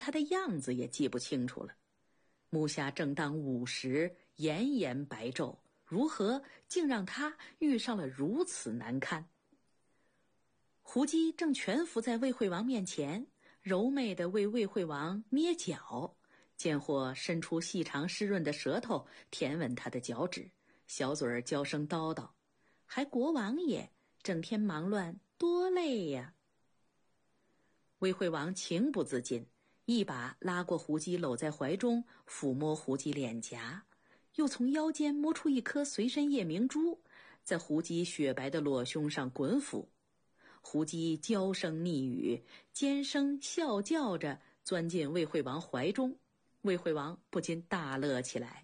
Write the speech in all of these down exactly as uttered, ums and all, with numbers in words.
他的样子也记不清楚了。目下正当午时，炎炎白昼，如何竟让他遇上了如此难堪？胡姬正蜷伏在魏惠王面前，柔媚地为魏惠王捏脚，见或伸出细长湿润的舌头舔吻他的脚趾，小嘴儿娇声叨叨：“还国王爷，整天忙乱，多累呀！”魏惠王情不自禁，一把拉过胡姬，搂在怀中，抚摸胡姬脸颊，又从腰间摸出一颗随身夜明珠，在胡姬雪白的裸胸上滚抚。胡姬娇声腻语，尖声笑叫着钻进魏惠王怀中，魏惠王不禁大乐起来。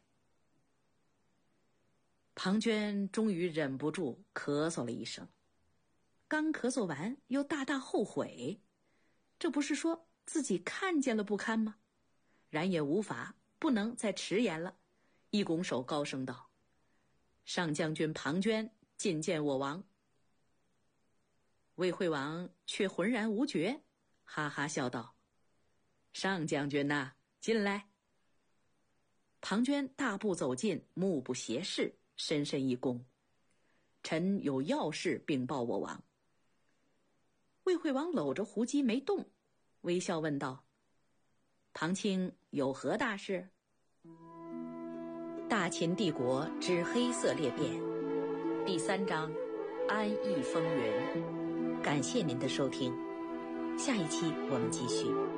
庞涓终于忍不住咳嗽了一声，刚咳嗽完又大大后悔，这不是说自己看见了不堪吗？然也无法，不能再迟延了，一拱手高声道：“上将军庞涓觐见我王。”魏惠王却浑然无觉，哈哈笑道：“上将军呐，进来。”庞涓大步走近，目不斜视，深深一躬：“臣有要事禀报我王。”魏惠王搂着胡姬没动，微笑问道：“庞卿有何大事？”大秦帝国之黑色裂变第三章，安逸风云。感谢您的收听，下一期我们继续。